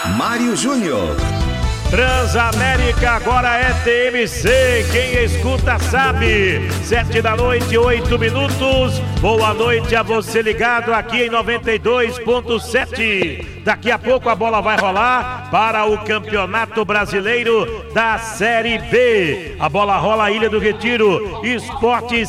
Mário Júnior. Transamérica agora é TMC, quem escuta sabe. 7 da noite, 8 minutos. Boa noite a você ligado aqui em 92.7. Daqui a pouco a bola vai rolar para o Campeonato Brasileiro da Série B. A bola rola a Ilha do Retiro, Esporte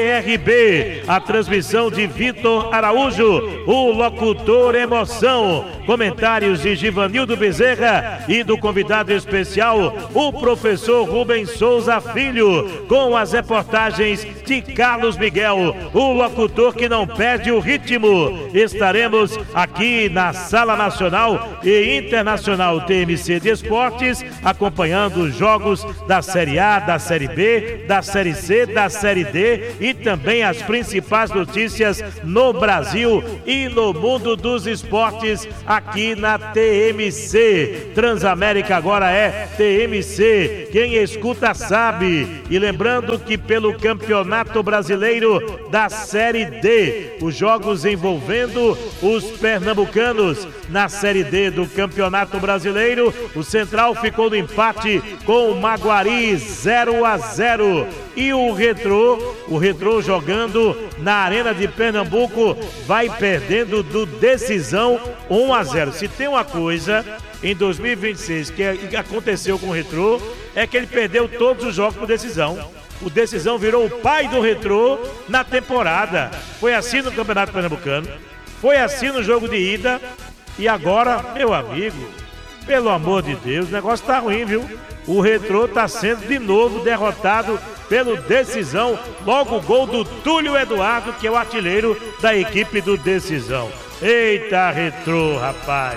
CRB. A transmissão de Vitor Araújo, o locutor emoção. Comentários de Givanildo Bezerra e do convidado especial, o professor Rubens Souza Filho, com as reportagens de Carlos Miguel, o locutor que não perde o ritmo. Estaremos aqui na Sala Nacional e Internacional TMC de Esportes, acompanhando os jogos da Série A, da Série B, da Série C, da Série D e também as principais notícias no Brasil e no mundo dos esportes aqui na TMC. Transamérica agora é TMC, quem escuta sabe. E lembrando que pelo Campeonato Brasileiro da Série D, os jogos envolvendo os pernambucanos na Série D do Campeonato Brasileiro, o Central ficou no empate com o Maguari 0-0. E o Retrô jogando na Arena de Pernambuco vai perdendo do Decisão 1-0. Se tem uma coisa em 2026 que aconteceu com o Retrô, é que ele perdeu todos os jogos por decisão. O Decisão virou o pai do Retrô na temporada. Foi assim no Campeonato Pernambucano, foi assim no jogo de ida. E agora, meu amigo, pelo amor de Deus, o negócio tá ruim, viu? O Retrô tá sendo de novo derrotado pelo Decisão. Logo o gol do Túlio Eduardo, que é o artilheiro da equipe do Decisão. Eita, Retrô, rapaz!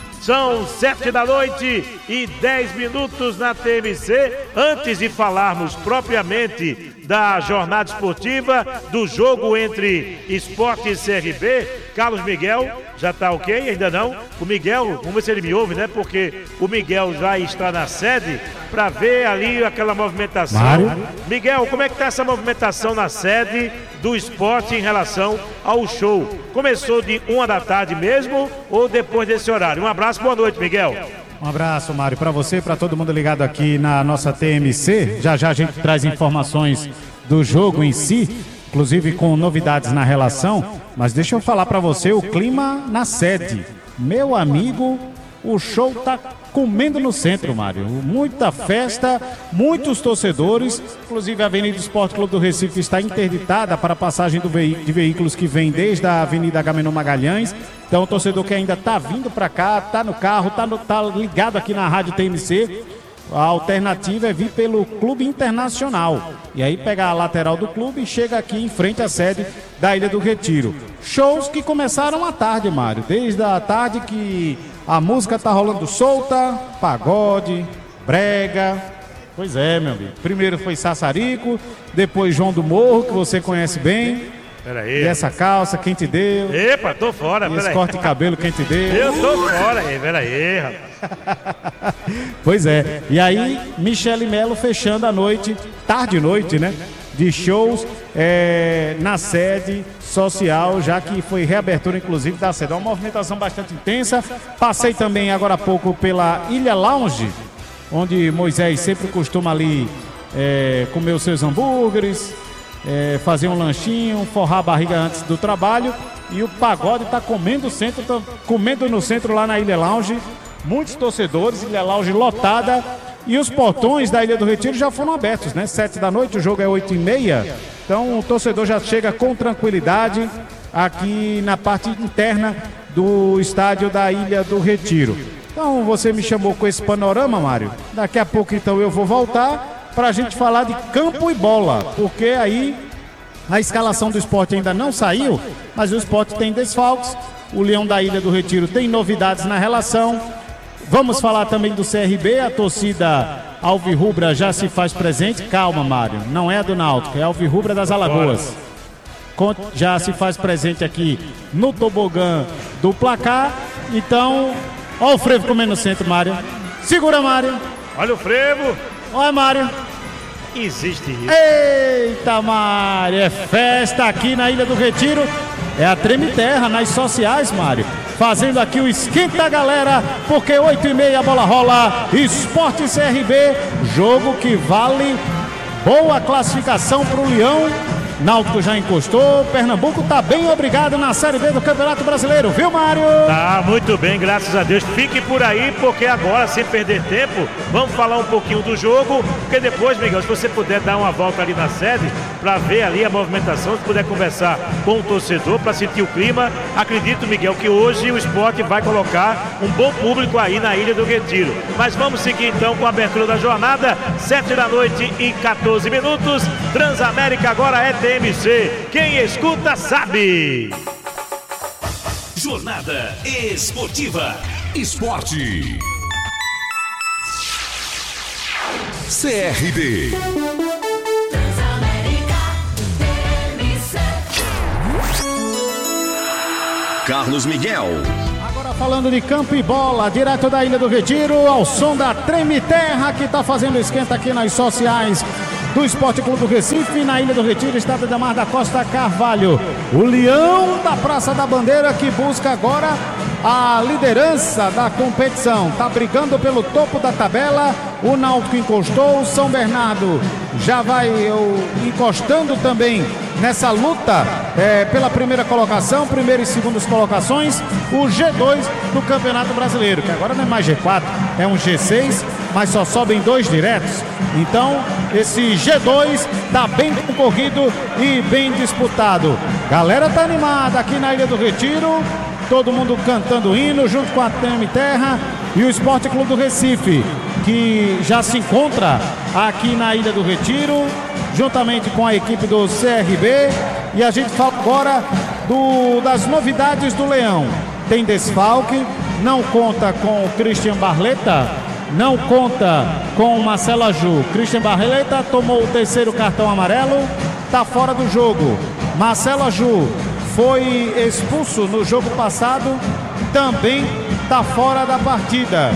São 7 da noite e 10 minutos na TMC. Antes de falarmos propriamente da jornada esportiva, do jogo entre Esporte e CRB, Carlos Miguel já tá ok? Ainda não? O Miguel, vamos ver se ele me ouve, né? Porque o Miguel já está na sede para ver ali aquela movimentação. Mário? Miguel, como é que tá essa movimentação na sede do Esporte em relação ao show? Começou de 1 da tarde mesmo ou depois desse horário? Um abraço, boa noite, Miguel. Um abraço, Mário, para você, para todo mundo ligado aqui na nossa TMC. Já já a gente traz informações do jogo em si, inclusive com novidades na relação. Mas deixa eu falar para você o clima na sede. Meu amigo, o show tá comendo no centro, Mário. Muita festa, muitos torcedores. Inclusive a Avenida Esporte Clube do Recife está interditada para a passagem de veículos que vêm desde a Avenida Agamenon Magalhães. Então o torcedor que ainda está vindo para cá, está no carro, tá ligado aqui na Rádio TMC. A alternativa é vir pelo Clube Internacional. E aí pegar a lateral do clube e chega aqui em frente à sede da Ilha do Retiro. Shows que começaram à tarde, Mário. Desde a tarde que a música tá rolando solta, pagode, brega. Pois é, meu amigo. Primeiro foi Sassarico, depois João do Morro, que você conhece bem. Peraí. E essa calça, quem te deu? Epa, tô fora, peraí. E esse corte de cabelo, quem te deu? Eu tô fora, peraí, rapaz. Pois é, e aí Michele Melo fechando a noite, tarde e noite, né? De shows na sede social, já que foi reabertura inclusive da sede. Uma movimentação bastante intensa. Passei também agora há pouco pela Ilha Lounge, onde Moisés sempre costuma ali comer os seus hambúrgueres, fazer um lanchinho, forrar a barriga antes do trabalho. E o pagode está comendo no centro lá na Ilha Lounge. Muitos torcedores, Ilha Lounge lotada. E os portões da Ilha do Retiro já foram abertos, né? 7 da noite, o jogo é 8h30. Então o torcedor já chega com tranquilidade aqui na parte interna do estádio da Ilha do Retiro. Então você me chamou com esse panorama, Mário. Daqui a pouco então eu vou voltar para a gente falar de campo e bola. Porque aí a escalação do Esporte ainda não saiu, mas o Esporte tem desfalques. O Leão da Ilha do Retiro tem novidades na relação. Vamos falar também do CRB, a torcida alvirrubra já se faz presente. Calma, Mário, não é a do Náutico, é a alvirrubra das Alagoas. Já se faz presente aqui no tobogã do placar. Então, olha o frevo comendo no centro, Mário. Segura, Mário. Olha o frevo. Olha, Mário. Existe isso. Eita, Mário, é festa aqui na Ilha do Retiro. é a Treme Terra nas sociais, Mário. Fazendo aqui o esquenta, galera, porque 8h30 a bola rola. Sport CRB, jogo que vale boa classificação para o Leão. Náutico já encostou, Pernambuco tá bem obrigado na Série B do Campeonato Brasileiro, viu, Mário? Tá muito bem, graças a Deus. Fique por aí, porque agora, sem perder tempo, vamos falar um pouquinho do jogo, porque depois, Miguel, se você puder dar uma volta ali na sede, para ver ali a movimentação, se puder conversar com o torcedor, para sentir o clima, acredito, Miguel, que hoje o Sport vai colocar um bom público aí na Ilha do Retiro. Mas vamos seguir então com a abertura da jornada, 7h14, Transamérica agora é TMC, quem escuta sabe. Jornada Esportiva. Esporte. CRB. Carlos Miguel. Agora falando de campo e bola, direto da Ilha do Retiro, ao som da Treme Terra, que está fazendo esquenta aqui nas sociais do Esporte Clube do Recife, na Ilha do Retiro, estado da Mar da Costa Carvalho. O Leão da Praça da Bandeira, que busca agora a liderança da competição. Está brigando pelo topo da tabela. O Náutico encostou, o São Bernardo já vai encostando também nessa luta pela primeira colocação, primeira e segunda colocações. O G2 do Campeonato Brasileiro, que agora não é mais G4, é um G6, mas só sobem 2 diretos. Então, esse G2 tá bem concorrido e bem disputado. Galera tá animada aqui na Ilha do Retiro, todo mundo cantando hino junto com a Treme Terra e o Esporte Clube do Recife, que já se encontra aqui na Ilha do Retiro, juntamente com a equipe do CRB. E a gente fala agora das novidades do Leão. Tem desfalque, não conta com o Christian Barleta, não conta com o Marcelo Aju. Christian Barleta tomou o 3º cartão amarelo, está fora do jogo. Marcelo Aju foi expulso no jogo passado, também está fora da partida.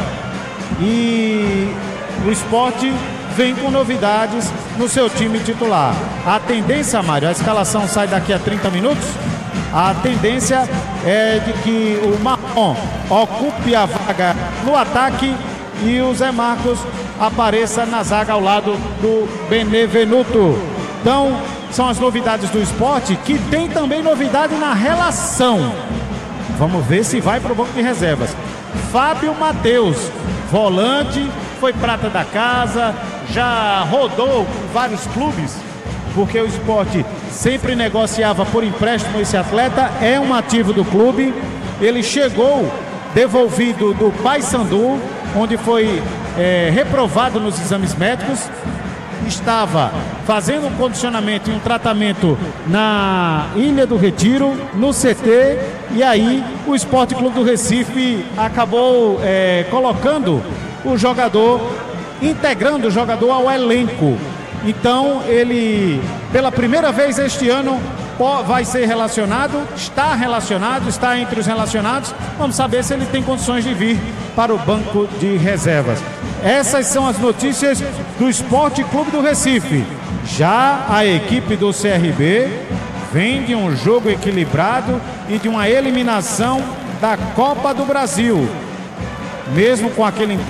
E o Sport vem com novidades no seu time titular. A tendência, Mário, a escalação sai daqui a 30 minutos. A tendência é de que o Marrom ocupe a vaga no ataque e o Zé Marcos apareça na zaga ao lado do Benevenuto. Então, são as novidades do Sport, que tem também novidade na relação. Vamos ver se vai para o banco de reservas. Fábio Matheus, volante, foi prata da casa, já rodou vários clubes, porque o Sport sempre negociava por empréstimo esse atleta, é um ativo do clube. Ele chegou devolvido do Paysandu, onde foi reprovado nos exames médicos, estava fazendo um condicionamento e um tratamento na Ilha do Retiro, no CT, e aí o Esporte Clube do Recife acabou colocando o jogador, integrando o jogador ao elenco. Então ele, pela primeira vez este ano, vai ser relacionado, está entre os relacionados. Vamos saber se ele tem condições de vir para o banco de reservas. Essas são as notícias do Esporte Clube do Recife. Já a equipe do CRB vem de um jogo equilibrado e de uma eliminação da Copa do Brasil. Mesmo com aquele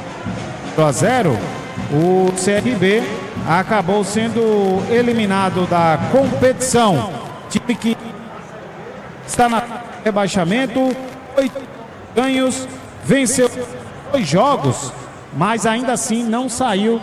0-0, o CRB acabou sendo eliminado da competição. Time que está na rebaixamento, 8 ganhos, venceu 2 jogos, mas ainda assim não saiu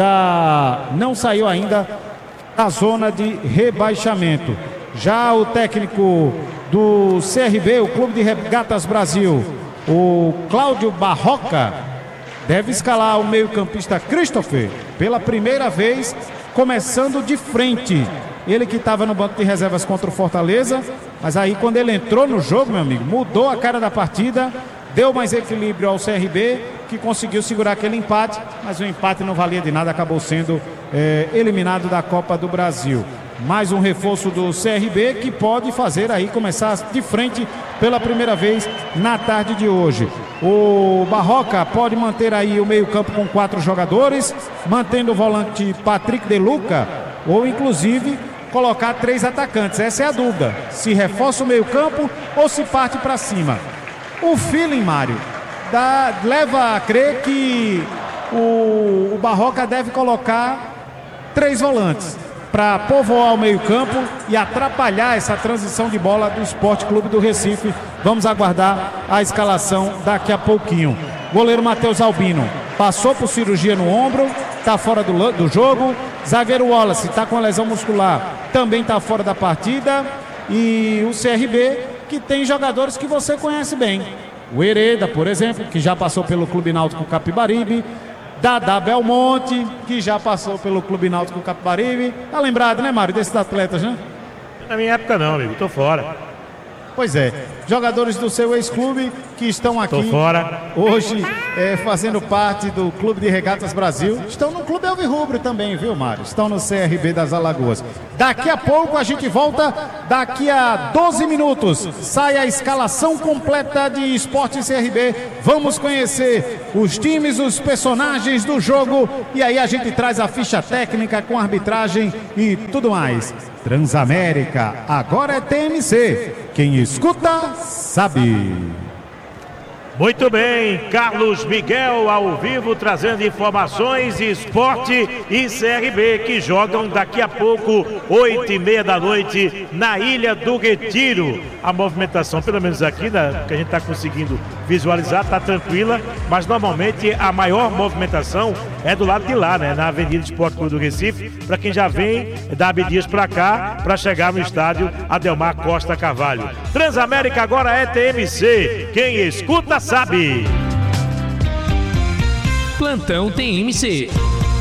ainda da zona de rebaixamento. Já o técnico do CRB, o Clube de Regatas Brasil, o Cláudio Barroca, deve escalar o meio-campista Christopher pela primeira vez, começando de frente. Ele que estava no banco de reservas contra o Fortaleza, mas aí quando ele entrou no jogo, meu amigo, mudou a cara da partida, deu mais equilíbrio ao CRB, que conseguiu segurar aquele empate, mas o empate não valia de nada, acabou sendo eliminado da Copa do Brasil. Mais um reforço do CRB que pode fazer aí começar de frente pela primeira vez na tarde de hoje. O Barroca pode manter aí o meio-campo com 4 jogadores, mantendo o volante Patrick De Luca, ou inclusive colocar 3 atacantes. Essa é a dúvida. Se reforça o meio-campo ou se parte para cima. O feeling, Mário, leva a crer que o Barroca deve colocar 3 volantes para povoar o meio-campo e atrapalhar essa transição de bola do Sport Clube do Recife. Vamos aguardar a escalação daqui a pouquinho. Goleiro Matheus Albino passou por cirurgia no ombro, está fora do jogo. Zagueiro Wallace está com a lesão muscular, também está fora da partida. E o CRB, que tem jogadores que você conhece bem. O Hereda, por exemplo, que já passou pelo Clube Náutico Capibaribe. Dadá Belmonte, que já passou pelo Clube Náutico Capibaribe. Tá lembrado, né, Mário, desses atletas, né? Na minha época não, amigo, tô fora. Pois é, jogadores do seu ex-clube que estão aqui hoje fazendo parte do Clube de Regatas Brasil. Estão no Clube Alvirrubro também, viu, Mário? Estão no CRB das Alagoas. Daqui a pouco a gente volta, daqui a 12 minutos sai a escalação completa de Esporte CRB. Vamos conhecer os times, os personagens do jogo e aí a gente traz a ficha técnica com arbitragem e tudo mais. Transamérica, agora é TMC. Quem escuta, sabe. Muito bem, Carlos Miguel ao vivo trazendo informações, Esporte e CRB que jogam daqui a pouco, 8h30 da noite, na Ilha do Retiro. A movimentação, pelo menos aqui, que a gente está conseguindo visualizar, está tranquila, mas normalmente a maior movimentação é do lado de lá, né? Na Avenida Esporte Clube do Recife, para quem já vem da Abdias para cá, para chegar no estádio Adelmar Costa Carvalho. Transamérica agora é TMC, quem escuta sabe. Plantão TMC.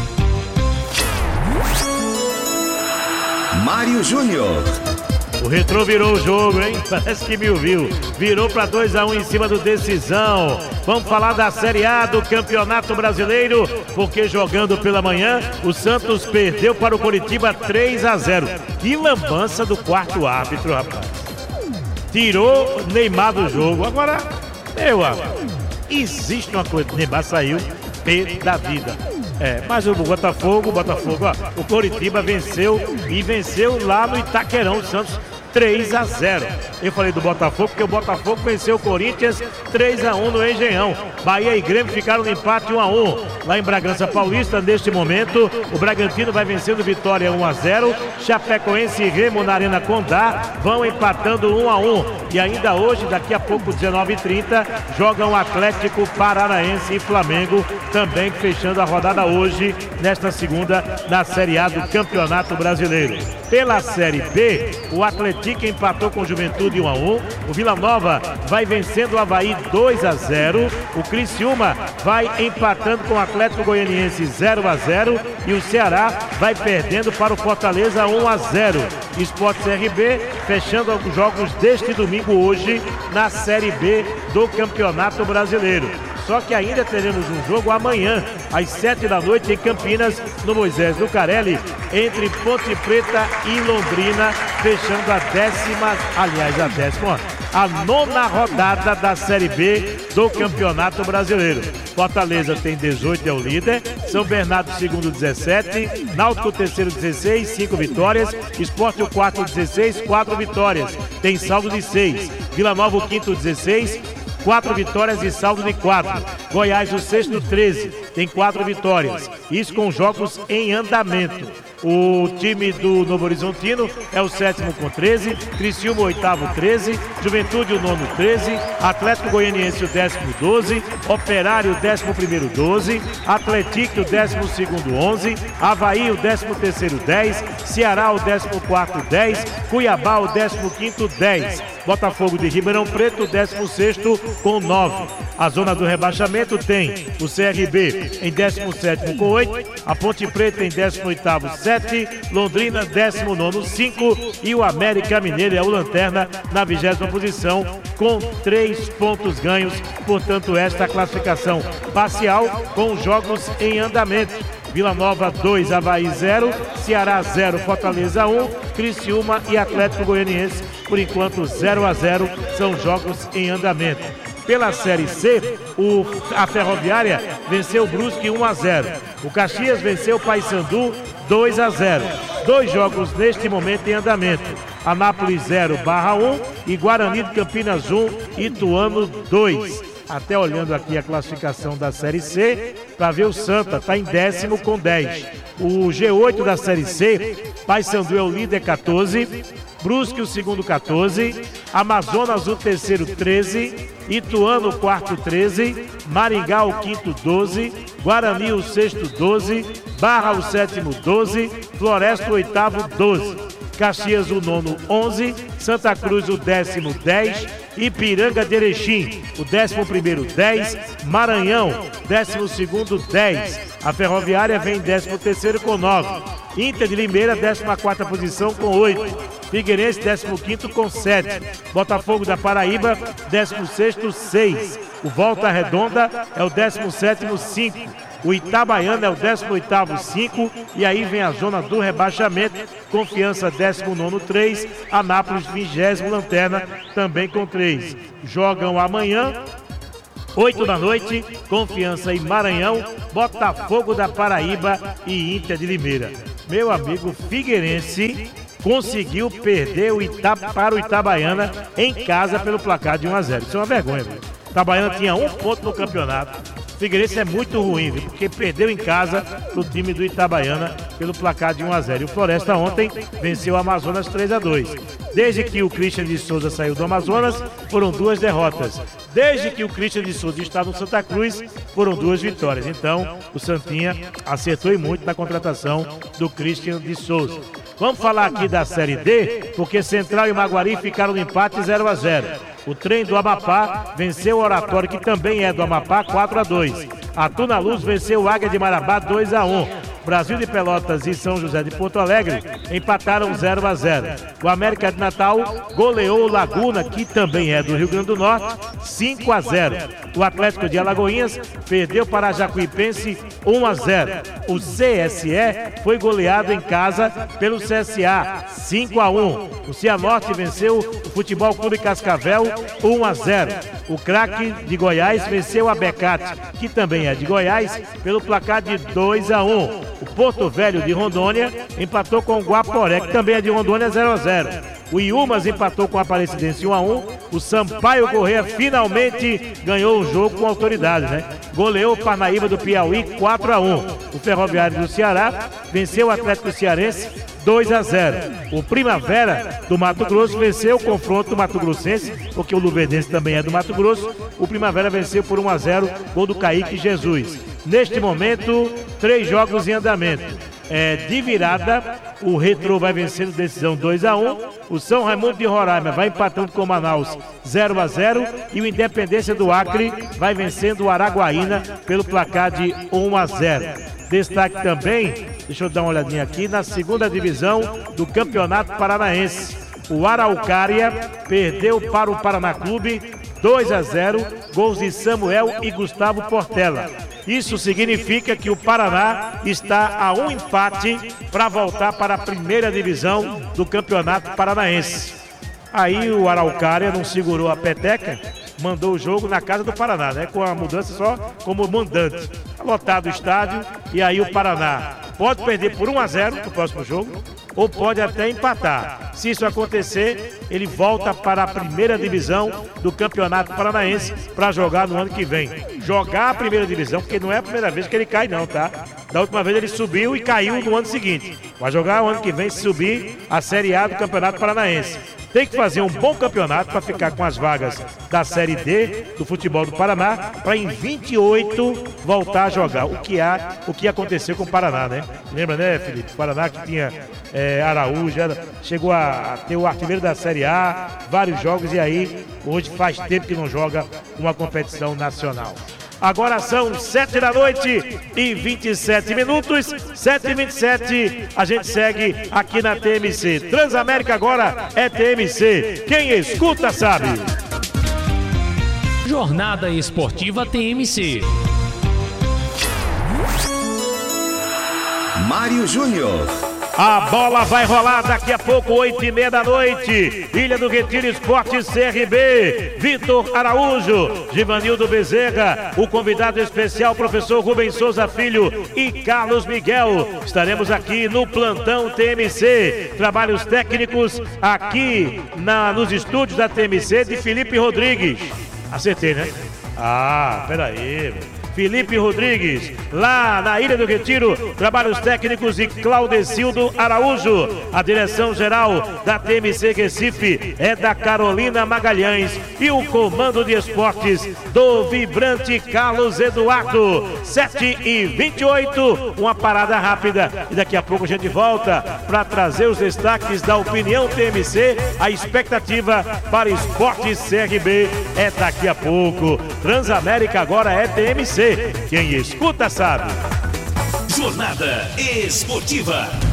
Mário Júnior. O Retrô virou o jogo, hein? Parece que me ouviu. Virou para 2-1 em cima do Decisão. Vamos falar da Série A do Campeonato Brasileiro, porque jogando pela manhã, o Santos perdeu para o Coritiba 3-0. Que lambança do quarto árbitro, rapaz. Tirou Neymar do jogo. Agora, meu amigo, existe uma coisa. Neymar saiu pé da vida. Mas o Botafogo, ó, o Coritiba venceu e venceu lá no Itaquerão, o Santos 3-0. Eu falei do Botafogo porque o Botafogo venceu o Corinthians 3-1 no Engenhão. Bahia e Grêmio ficaram no empate 1-1. Lá em Bragança Paulista, neste momento, o Bragantino vai vencendo Vitória 1-0. Chapecoense e Remo na Arena Condá vão empatando 1-1. E ainda hoje, daqui a pouco, 19h30, jogam Atlético Paranaense e Flamengo, também fechando a rodada hoje, nesta segunda, na Série A do Campeonato Brasileiro. Pela Série B, o Atlético empatou com o Juventude 1-1. O Vila Nova vai vencendo o Avaí 2-0. O Criciúma vai empatando com o Atlético Goianiense 0-0. E o Ceará vai perdendo para o Fortaleza 1-0. Sport CRB fechando os jogos deste domingo hoje na Série B do Campeonato Brasileiro. Só que ainda teremos um jogo amanhã, às 7 da noite, em Campinas, no Moisés Lucarelli, entre Ponte Preta e Londrina, fechando a nona rodada da Série B do Campeonato Brasileiro. Fortaleza tem 18, é o líder. São Bernardo, segundo, 17. Náutico, terceiro, 16, 5 vitórias. Sport, o quarto, 16, 4 vitórias. Tem saldo de 6. Vila Nova, o quinto, 16. 4 vitórias e saldo de 4. Goiás, o sexto, 13. Tem 4 vitórias. Isso com jogos em andamento. O time do Novo Horizontino é o sétimo com 13. Criciúma, o oitavo, 13. Juventude, o nono, 13. Atlético Goianiense, o 10º, 12. Operário, o 11º, 12. Atlético, o 12º, 11. Avaí, o 13º, 10. Ceará, o 14º, 10. Cuiabá, o 15º, 10. Botafogo de Ribeirão Preto, 16º, com 9. A zona do rebaixamento tem o CRB em 17º com 8, a Ponte Preta em 18º, 7, Londrina 19º, 5 e o América Mineiro é o lanterna na 20ª posição com 3 pontos ganhos. Portanto, esta classificação parcial com jogos em andamento. Vila Nova 2, Avaí 0, Ceará 0, Fortaleza 1, Criciúma e Atlético Goianiense, por enquanto 0-0, são jogos em andamento. Pela Série C, a Ferroviária venceu o Brusque 1-0. O Caxias venceu o Paysandu 2-0. 2 jogos neste momento em andamento. Anápolis 0/1 e Guarani de Campinas 1, Ituano 2. Até olhando aqui a classificação da Série C, para ver o Santa, está em 10º com 10. O G8 da Série C, Paysandu é o líder 14, Brusque o segundo 14, Amazonas o terceiro 13, Ituano o quarto 13, Maringá o quinto 12, Guarani o sexto 12, Barra o sétimo 12, Floresta o oitavo 12, Caxias o nono 11, Santa Cruz o 10º 10, Ipiranga de Erechim o 11º 10, Maranhão 12º 10, a Ferroviária vem em 13º com 9, Inter de Limeira 14ª posição com 8, Figueirense 15º com 7, Botafogo da Paraíba 16º 6, o Volta Redonda é o 17º 5, o Itabaiana é o 18º 5 e aí vem a zona do rebaixamento, Confiança 19º 3, Anápolis 20º lanterna também com 3. Jogam amanhã 8 da noite, Confiança e Maranhão, Botafogo da Paraíba e Inter de Limeira. Meu amigo, Figueirense conseguiu perder para o Itabaiana em casa pelo placar de 1-0. Isso é uma vergonha, viu? Itabaiana tinha 1 ponto no campeonato. Figueirense é muito ruim, viu? Porque perdeu em casa pro time do Itabaiana pelo placar de 1-0. E o Floresta ontem venceu o Amazonas 3-2. Desde que o Christian de Souza saiu do Amazonas, foram 2 derrotas. Desde que o Christian de Souza está no Santa Cruz, foram 2 vitórias. Então, o Santinha acertou e muito na contratação do Christian de Souza. Vamos falar aqui da Série D, porque Central e Maguari ficaram no empate 0-0. O Trem do Amapá venceu o Oratório, que também é do Amapá, 4-2. A Tuna Luz venceu o Águia de Marabá, 2-1. Brasil de Pelotas e São José de Porto Alegre empataram 0-0. O América de Natal goleou o Laguna, que também é do Rio Grande do Norte, 5-0. O Atlético de Alagoinhas perdeu para a Jacuipense 1-0. O CSE foi goleado em casa pelo CSA, 5-1. O Cianorte venceu o Futebol Clube Cascavel 1-0. O Craque de Goiás venceu a Becate, que também é de Goiás, pelo placar de 2-1. O Porto Velho de Rondônia empatou com o Guaporé, que também é de Rondônia, 0-0. O Iumas empatou com a Aparecidense 1-1. O Sampaio Corrêa finalmente ganhou o jogo com autoridade, né? Goleou o Parnaíba do Piauí 4-1. O Ferroviário do Ceará venceu o Atlético Cearense 2-0. O Primavera do Mato Grosso venceu o confronto do Mato Grossense, porque o Luverdense também é do Mato Grosso. O Primavera venceu por 1-0, gol do Kaique Jesus. Neste momento, 3 jogos em andamento. De virada, o Retrô vai vencendo decisão 2-1. O São Raimundo de Roraima vai empatando com o Manaus 0-0. E o Independência do Acre vai vencendo o Araguaína pelo placar de 1-0. Destaque também, deixa eu dar uma olhadinha aqui, na segunda divisão do Campeonato Paranaense. O Araucária perdeu para o Paraná Clube 2-0, gols de Samuel e Gustavo Portela. Isso significa que o Paraná está a um empate para voltar para a primeira divisão do Campeonato Paranaense. Aí o Araucária não segurou a peteca, mandou o jogo na casa do Paraná, né? Com a mudança só como mandante. Lotado o estádio e aí o Paraná pode perder por 1-0 no próximo jogo ou pode até empatar. Se isso acontecer, ele volta para a primeira divisão do Campeonato Paranaense para jogar no ano que vem. Jogar a primeira divisão, porque não é a primeira vez que ele cai não, tá? Da última vez ele subiu e caiu no ano seguinte. Vai jogar o ano que vem se subir a Série A do Campeonato Paranaense. Tem que fazer um bom campeonato para ficar com as vagas da Série D do futebol do Paraná, para em 28 voltar a jogar. O que aconteceu com o Paraná, né? Lembra, né, Felipe? O Paraná que tinha Araújo, chegou a ter o artilheiro da Série A, vários jogos, e aí hoje faz tempo que não joga uma competição nacional. Agora são 7 da noite e 27 minutos, 7h27, a gente segue aqui na TMC. Transamérica agora é TMC, quem escuta sabe. Jornada Esportiva TMC. Mário Júnior. A bola vai rolar daqui a pouco, 8h30 da noite. Ilha do Retiro Esporte CRB. Vitor Araújo, Givanildo Bezerra, o convidado especial, professor Rubens Souza Filho e Carlos Miguel. Estaremos aqui no plantão TMC. Trabalhos técnicos aqui nos estúdios da TMC de Felipe Rodrigues. Acertei, né? Peraí. Felipe Rodrigues, lá na Ilha do Retiro, trabalhos técnicos de Claudecildo Araújo. A direção geral da TMC Recife é da Carolina Magalhães e o comando de esportes do vibrante Carlos Eduardo. 7h28, uma parada rápida e daqui a pouco a gente volta para trazer os destaques da opinião TMC. A expectativa para Esportes CRB é daqui a pouco. Transamérica agora é TMC. Quem escuta sabe. Jornada Esportiva.